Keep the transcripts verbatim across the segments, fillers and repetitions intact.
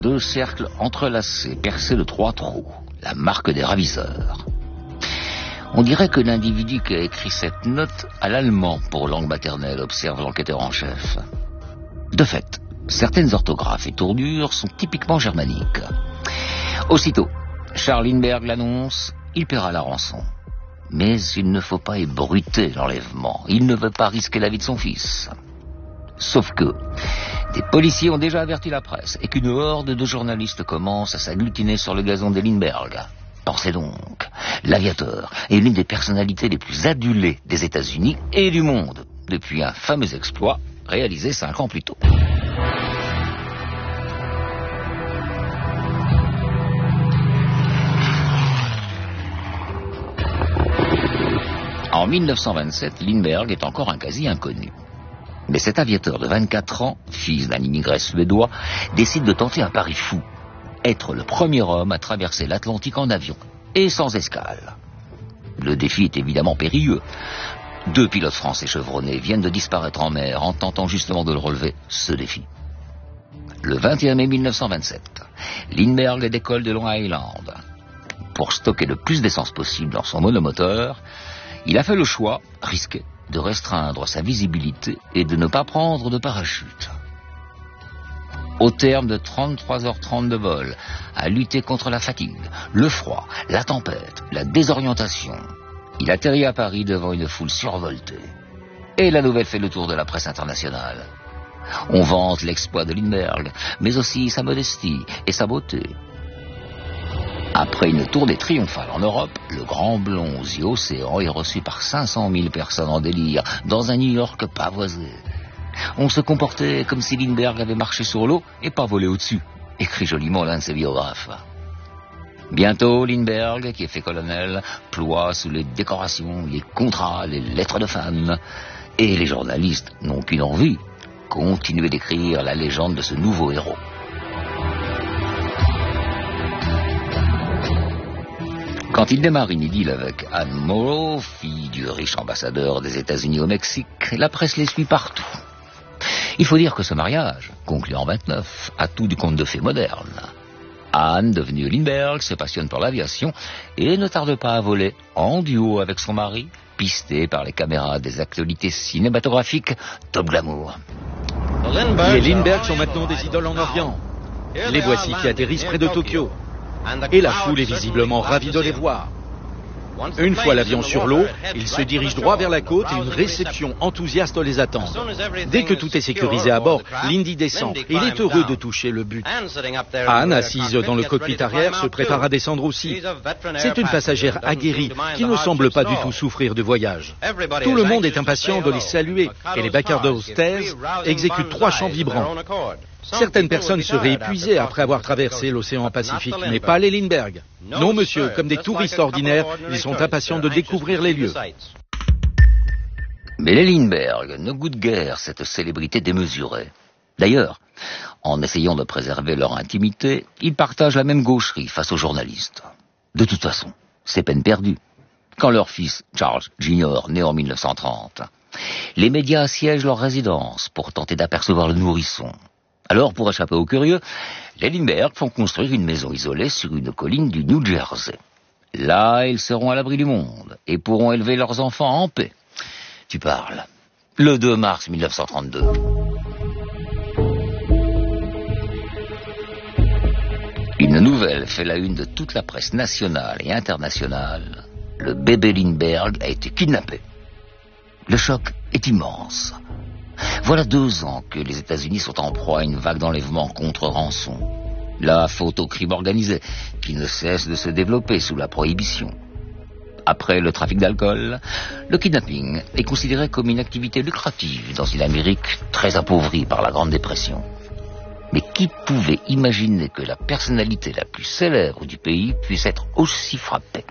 Deux cercles entrelacés, percés de trois trous, la marque des ravisseurs. On dirait que l'individu qui a écrit cette note a l'allemand pour langue maternelle, observe l'enquêteur en chef. De fait, certaines orthographes et tournures sont typiquement germaniques. Aussitôt, Charles Lindbergh l'annonce, il paiera la rançon. Mais il ne faut pas ébruiter l'enlèvement, il ne veut pas risquer la vie de son fils. Sauf que des policiers ont déjà averti la presse et qu'une horde de journalistes commence à s'agglutiner sur le gazon des Lindbergh. Pensez donc, l'aviateur est l'une des personnalités les plus adulées des États-Unis et du monde, depuis un fameux exploit réalisé cinq ans plus tôt. En mille neuf cent vingt-sept, Lindbergh est encore un quasi-inconnu. Mais cet aviateur de vingt-quatre ans, fils d'un immigré suédois, décide de tenter un pari fou. Être le premier homme à traverser l'Atlantique en avion, et sans escale. Le défi est évidemment périlleux. Deux pilotes français chevronnés viennent de disparaître en mer en tentant justement de le relever, ce défi. Le vingt et un mai mille neuf cent vingt-sept, Lindbergh décolle de Long Island. Pour stocker le plus d'essence possible dans son monomoteur, il a fait le choix, risqué, de restreindre sa visibilité et de ne pas prendre de parachute. Au terme de trente-trois heures trente de vol, à lutter contre la fatigue, le froid, la tempête, la désorientation, il atterrit à Paris devant une foule survoltée. Et la nouvelle fait le tour de la presse internationale. On vante l'exploit de Lindbergh, mais aussi sa modestie et sa beauté. Après une tournée triomphale en Europe, le grand blond aux yeux océans est reçu par cinq cent mille personnes en délire, dans un New York pavoisé. On se comportait comme si Lindbergh avait marché sur l'eau et pas volé au-dessus, écrit joliment l'un de ses biographes. Bientôt, Lindbergh, qui est fait colonel, ploie sous les décorations, les contrats, les lettres de fans. Et les journalistes n'ont qu'une envie, continuer d'écrire la légende de ce nouveau héros. Quand il démarre une idylle avec Anne Morrow, fille du riche ambassadeur des États-Unis au Mexique, la presse les suit partout. Il faut dire que ce mariage, conclu en vingt-neuf, a tout du conte de fées moderne. Anne, devenue Lindbergh, se passionne pour l'aviation et ne tarde pas à voler en duo avec son mari, pisté par les caméras des actualités cinématographiques Top Glamour. Les Lindbergh sont maintenant des idoles en Orient. Les voici qui atterrissent près de Tokyo. Et la foule est visiblement ravie de les voir. Une fois l'avion sur l'eau, ils se dirigent droit vers la côte et une réception enthousiaste les attend. Dès que tout est sécurisé à bord, Lindy descend et il est heureux de toucher le but. Anne, assise dans le cockpit arrière, se prépare à descendre aussi. C'est une passagère aguerrie qui ne semble pas du tout souffrir du voyage. Tout le monde est impatient de les saluer et les backers hostesses exécutent trois chants vibrants. Certaines personnes seraient épuisées après avoir traversé l'océan Pacifique, mais pas les Lindbergh. Non, monsieur, comme des touristes ordinaires, ils sont impatients de découvrir les lieux. Mais les Lindbergh ne goûtent guère cette célébrité démesurée. D'ailleurs, en essayant de préserver leur intimité, ils partagent la même gaucherie face aux journalistes. De toute façon, c'est peine perdue. Quand leur fils, Charles Junior, né en mille neuf cent trente, les médias assiègent leur résidence pour tenter d'apercevoir le nourrisson. Alors, pour échapper aux curieux, les Lindbergh font construire une maison isolée sur une colline du New Jersey. Là, ils seront à l'abri du monde et pourront élever leurs enfants en paix. Tu parles. Le deux mars mille neuf cent trente-deux. Une nouvelle fait la une de toute la presse nationale et internationale. Le bébé Lindbergh a été kidnappé. Le choc est immense. Voilà deux ans que les États-Unis sont en proie à une vague d'enlèvements contre rançon. La faute au crime organisé, qui ne cesse de se développer sous la prohibition. Après le trafic d'alcool, le kidnapping est considéré comme une activité lucrative dans une Amérique très appauvrie par la Grande Dépression. Mais qui pouvait imaginer que la personnalité la plus célèbre du pays puisse être aussi frappée?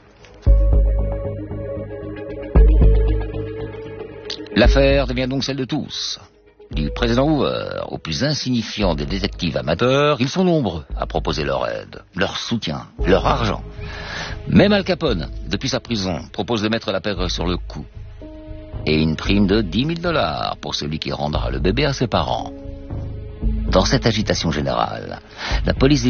L'affaire devient donc celle de tous. Du président Hoover au plus insignifiant des détectives amateurs, ils sont nombreux à proposer leur aide, leur soutien, leur argent. Même Al Capone, depuis sa prison, propose de mettre la perruque sur le cou. Et une prime de dix mille dollars pour celui qui rendra le bébé à ses parents. Dans cette agitation générale, la police